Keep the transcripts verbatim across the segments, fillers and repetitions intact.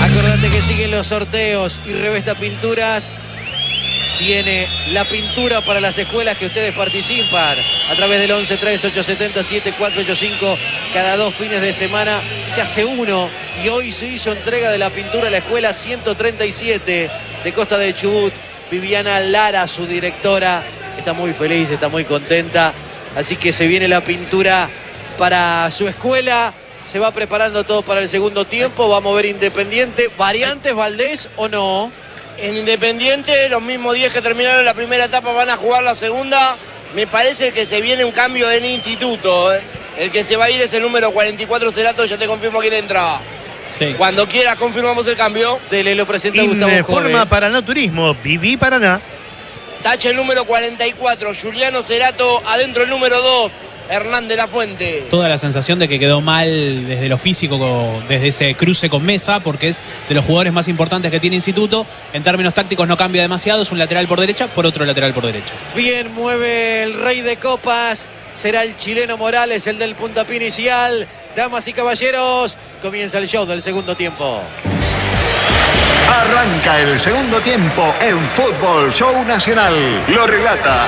Acordate que siguen los sorteos y Revesta Pinturas tiene la pintura para las escuelas que ustedes participan a través del once tres ocho siete cero siete cuatro ocho cinco. Cada dos fines de semana se hace uno y hoy se hizo entrega de la pintura a la escuela ciento treinta y siete de Costa de Chubut. Viviana Lara, su directora, está muy feliz, está muy contenta, así que se viene la pintura para su escuela. Se va preparando todo para el segundo tiempo. Vamos a ver Independiente. ¿Variantes, Valdés, o no? En Independiente, los mismos diez que terminaron la primera etapa van a jugar la segunda. Me parece que se viene un cambio en Instituto, ¿eh? El que se va a ir es el número cuarenta y cuatro, Cerato. Ya te confirmo quién entra. Sí. Cuando quieras confirmamos el cambio. Dele, lo presenta Gustavo Informa Jove. Paraná Turismo, Viví Paraná. Tache el número cuarenta y cuatro, Juliano Cerato. Adentro el número dos, Hernán de la Fuente. Toda la sensación de que quedó mal desde lo físico, desde ese cruce con Mesa, porque es de los jugadores más importantes que tiene Instituto. En términos tácticos no cambia demasiado, es un lateral por derecha por otro lateral por derecha. Bien, mueve el rey de copas. Será el chileno Morales, el del puntapié inicial. Damas y caballeros, comienza el show del segundo tiempo. Arranca el segundo tiempo en Fútbol Show Nacional. Lo relata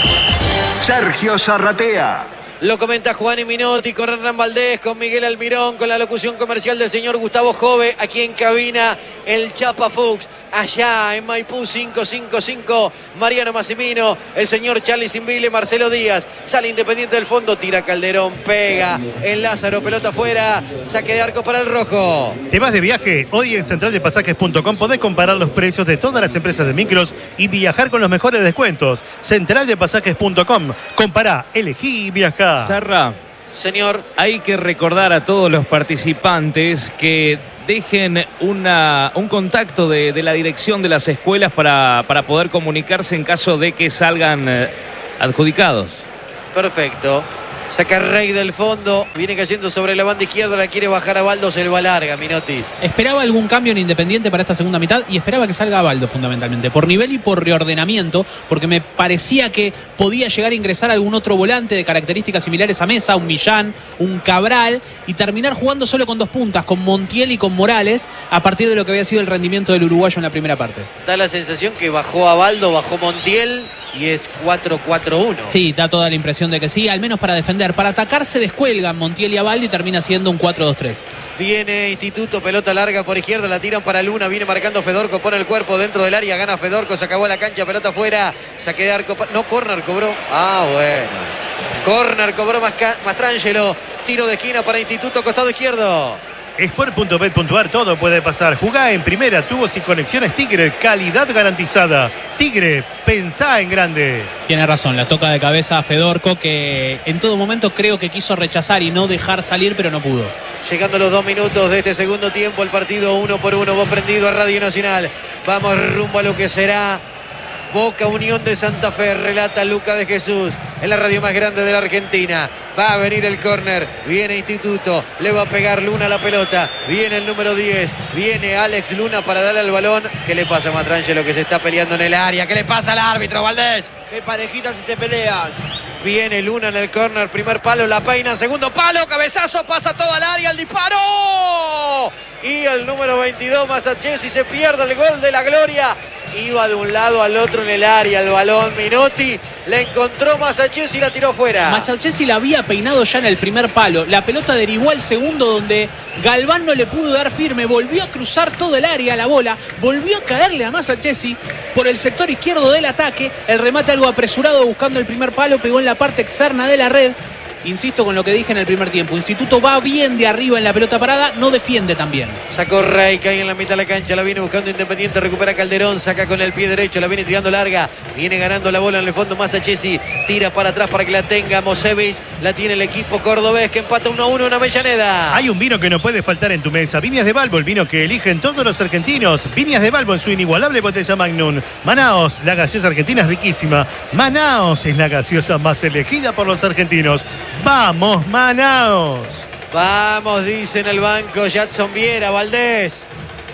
Sergio Zarratea. Lo comenta Juan Minotti con Hernán Valdés, con Miguel Almirón, con la locución comercial del señor Gustavo Jove. Aquí en cabina el Chapa Fuchs. Allá en Maipú cinco cinco cinco, Mariano Massimino, el señor Charlie Simbile, Marcelo Díaz. Sale Independiente del fondo, tira Calderón, pega en Lázaro, pelota afuera, saque de arco para el rojo. ¿Te vas de viaje? Hoy en central de pasajes punto com podés comparar los precios de todas las empresas de micros y viajar con los mejores descuentos. central de pasajes punto com. Compará, elegí y viajá. Sarra, señor, hay que recordar a todos los participantes que dejen una, un contacto de, de la dirección de las escuelas para, para poder comunicarse en caso de que salgan eh, adjudicados. Perfecto. Saca Rey del fondo, viene cayendo sobre la banda izquierda, la quiere bajar a Baldo, se lo va larga, Minotti. Esperaba algún cambio en Independiente para esta segunda mitad y esperaba que salga Baldo fundamentalmente, por nivel y por reordenamiento, porque me parecía que podía llegar a ingresar algún otro volante de características similares a Mesa, un Millán, un Cabral, y terminar jugando solo con dos puntas, con Montiel y con Morales, a partir de lo que había sido el rendimiento del uruguayo en la primera parte. Da la sensación que bajó a Baldo, bajó Montiel y es cuatro cuatro uno. Sí, da toda la impresión de que sí, al menos para defender. Para atacar se descuelgan Montiel y Abaldi y termina siendo un cuatro dos tres. Viene Instituto, pelota larga por izquierda, la tiran para Luna, viene marcando Fedorco, pone el cuerpo dentro del área, gana Fedorco, se acabó la cancha, pelota afuera, saque de arco, no, córner cobró, ah bueno, córner cobró Mastrangelo, tiro de esquina para Instituto, costado izquierdo. Sport punto bet punto ar, todo puede pasar. Jugá en primera, tubos y conexiones Tigre, calidad garantizada. Tigre, pensá en grande. Tiene razón, la toca de cabeza a Fedorco, que en todo momento creo que quiso rechazar y no dejar salir, pero no pudo. Llegando los dos minutos de este segundo tiempo, el partido uno por uno, vos prendido a Radio Nacional. Vamos rumbo a lo que será Boca Unión de Santa Fe, relata Luca de Jesús, en la radio más grande de la Argentina. Va a venir el córner, viene Instituto, le va a pegar Luna a la pelota, viene el número diez, viene Alex Luna para darle al balón. ¿Qué le pasa a Mastrangelo que se está peleando en el área? ¿Qué le pasa al árbitro, Valdés? Qué parejitas si se pelean. Viene Luna en el córner, primer palo, la peina, segundo palo, cabezazo, pasa todo al área, el disparo. Y el número veintidós, Masachesi, se pierde el gol de la gloria. Iba de un lado al otro en el área el balón, Minotti la encontró Masachesi y la tiró fuera. Masachesi la había peinado ya en el primer palo, la pelota derivó al segundo donde Galván no le pudo dar firme, volvió a cruzar todo el área la bola, volvió a caerle a Masachesi por el sector izquierdo del ataque, el remate algo apresurado buscando el primer palo, pegó en la parte externa de la red. Insisto con lo que dije en el primer tiempo, Instituto va bien de arriba en la pelota parada, no defiende tan bien. Sacó Rey, cae en la mitad de la cancha, la viene buscando Independiente, recupera Calderón, saca con el pie derecho, la viene tirando larga, viene ganando la bola en el fondo Masachesi, tira para atrás para que la tenga Mosevich, la tiene el equipo cordobés que empata uno a uno en Avellaneda. Hay un vino que no puede faltar en tu mesa, Viñas de Balbo, el vino que eligen todos los argentinos. Viñas de Balbo en su inigualable botella Magnum. Manaos, la gaseosa argentina es riquísima. Manaos es la gaseosa más elegida por los argentinos. ¡Vamos, Manaos! Vamos, dice en el banco Jadson Viera, Valdés.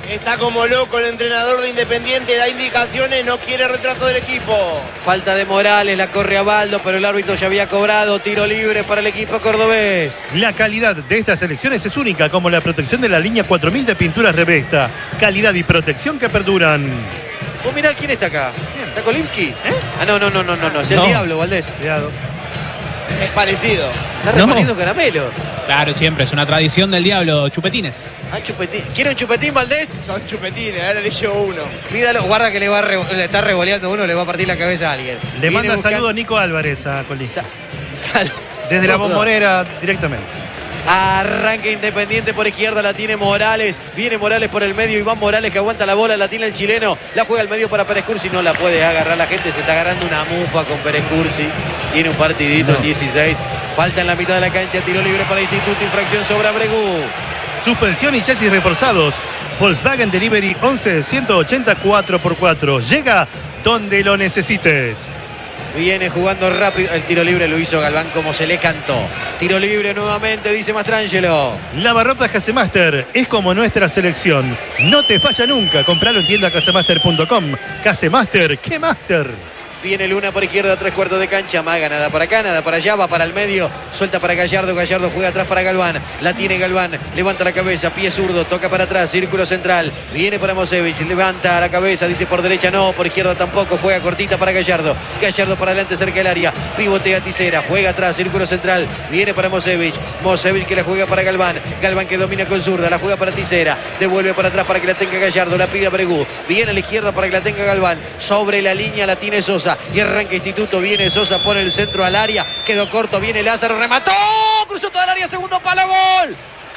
Está como loco el entrenador de Independiente, da indicaciones, no quiere retraso del equipo. Falta de Morales, la corre a Baldo, pero el árbitro ya había cobrado. Tiro libre para el equipo cordobés. La calidad de estas selecciones es única, como la protección de la línea cuatro mil de pinturas Revesta. Calidad y protección que perduran. Oh, mirá, ¿quién está acá? ¿Está Kolimski? ¿Eh? Ah, no, no, no, no, no, no. Es el No. Diablo, Valdés. Cuidado. Es parecido. Está No. repartiendo caramelo. Claro, siempre, es una tradición del diablo, chupetines. Ah, chupetín. ¿Quiere un chupetín, Valdés? Son chupetines, ahora le llevo uno. Pídalo, guarda que le va a re- le está revoleando uno, le va a partir la cabeza a alguien. Le Viene manda buscando- saludos Nico Álvarez a Colín. Sa- Saludos. Desde la bombonera directamente. Arranca Independiente por izquierda, la tiene Morales. Viene Morales por el medio, Iván Morales que aguanta la bola, la tiene el chileno. La juega al medio para Pérez Cursi, no la puede agarrar la gente. Se está agarrando una mufa con Pérez Cursi. Tiene un partidito No. el dieciséis. Falta en la mitad de la cancha, tiro libre para Instituto, infracción sobre Abregu. Suspensión y chasis reforzados. Volkswagen Delivery once ciento ochenta cuatro por cuatro. Llega donde lo necesites. Viene jugando rápido. El tiro libre lo hizo Galván como se le cantó. Tiro libre nuevamente, dice Mastrangelo. Lavarropas Casemaster es como nuestra selección. No te falla nunca. Compralo en tienda casemaster punto com. Casemaster, ¿qué master? Viene Luna por izquierda, tres cuartos de cancha. Maga, nada para acá, nada para allá, va para el medio. Suelta para Gallardo, Gallardo juega atrás para Galván. La tiene Galván, levanta la cabeza, pie zurdo, toca para atrás, círculo central. Viene para Mosevich, levanta la cabeza, dice por derecha no, por izquierda tampoco. Juega cortita para Gallardo. Gallardo para adelante, cerca del área. Pivotea Tisera, juega atrás, círculo central. Viene para Mosevich. Mosevich que la juega para Galván. Galván que domina con zurda, la juega para Tisera. Devuelve para atrás para que la tenga Gallardo, la pide a Bregú. Viene a la izquierda para que la tenga Galván. Sobre la línea la tiene Sosa. Y arranca Instituto, viene Sosa, pone el centro al área, quedó corto, viene Lázaro, remató, cruzó toda el área, segundo palo, gol,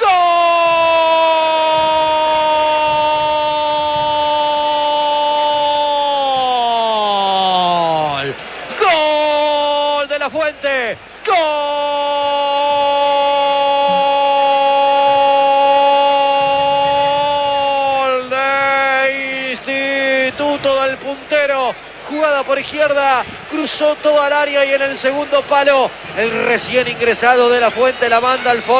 gol, gol de La Fuente, gol de Instituto del puntero. Jugada por izquierda, cruzó toda el área y en el segundo palo el recién ingresado de La Fuente la manda al fondo.